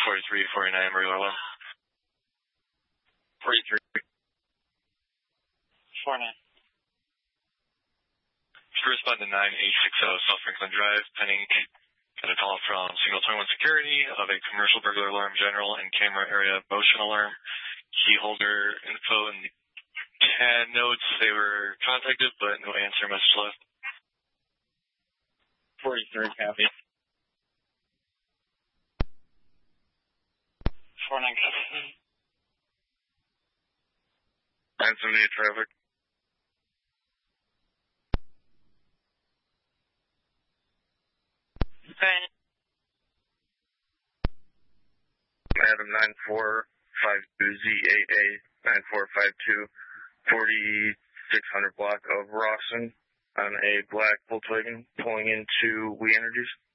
43, 49, regular alarm. 43. 49. Respond to 9860 South Franklin Drive, Penning. Got a call from Signal 21 Security of a commercial burglar alarm general and camera area motion alarm. Key holder info in the CAD notes. They were contacted, but no answer message left. 43, copy. 49, copy. 978 traffic. Adam 9452ZAA 9452 4600 block of Rawson on a black Volkswagen pulling into We Energies.